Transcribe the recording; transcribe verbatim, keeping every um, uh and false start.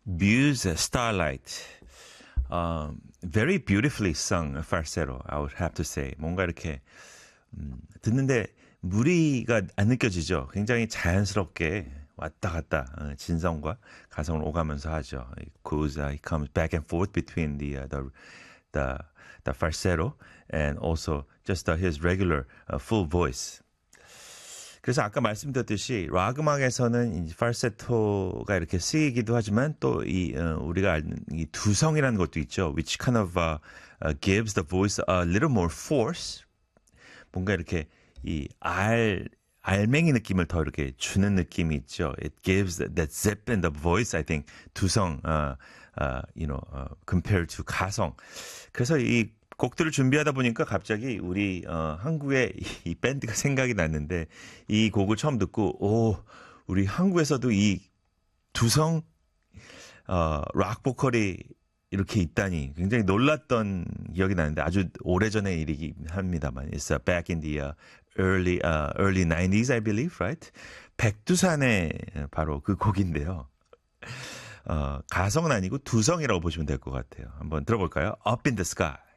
Muse Starlight. Um, very beautifully sung falsetto, I would have to say. 뭔가 이렇게 음, 듣는데 무리가 안 느껴지죠. 굉장히 자연스럽게 왔다 갔다 어, 진성과 가성을 오가면서 하죠. It goes, uh, it comes back and forth between the uh, the the the falsetto and also just uh, his regular uh, full voice. 그래서 아까 말씀드렸듯이 락 음악에서는 이 falsetto가 이렇게 쓰이기도 하지만 또 이 어, 우리가 아는 이 두성이라는 것도 있죠. Which kind of uh, uh, gives the voice a little more force. 뭔가 이렇게 이 알, 알맹이 느낌을 더 이렇게 주는 느낌이 있죠. It gives that zip in the voice, I think, 두성, uh, uh, you know, uh, compared to 가성. 그래서 이 곡들을 준비하다 보니까 갑자기 우리 어, 한국의 이 밴드가 생각이 났는데 이 곡을 처음 듣고 오, 우리 한국에서도 이 두성 어, 락 보컬이 이렇게 있다니 굉장히 놀랐던 기억이 나는데 아주 오래전의 일이긴 합니다만 it's uh, back in the uh, early uh, early nineties I believe, right? 백두산의 바로 그 곡인데요. 어, 가성은 아니고 두성이라고 보시면 될 것 같아요. 한번 들어볼까요? Up in the Sky.